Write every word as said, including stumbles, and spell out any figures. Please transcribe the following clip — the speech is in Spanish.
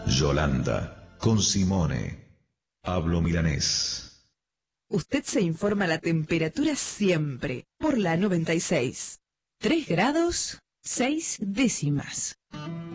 Yolanda, con Simone. Hablo milanés. Usted se informa la temperatura siempre por la noventa y seis. tres grados, seis décimas.